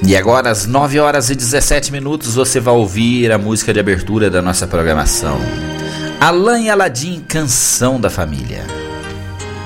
E agora, às 9 horas e 17 minutos, você vai ouvir a música de abertura da nossa programação. Alain e Aladim, Canção da Família.